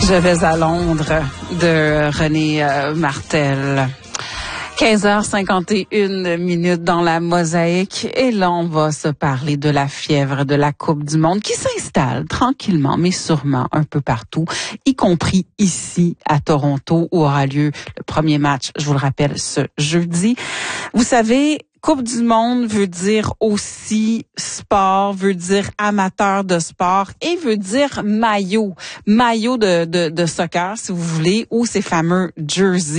Je vais à Londres de René Martel. 15h51 dans la mosaïque. Et là, on va se parler de la fièvre de la Coupe du Monde qui s'installe tranquillement, mais sûrement un peu partout, y compris ici à Toronto où aura lieu le premier match, je vous le rappelle, ce jeudi. Vous savez, Coupe du Monde veut dire aussi sport, veut dire amateur de sport et veut dire maillot de soccer, si vous voulez, ou ces fameux jerseys.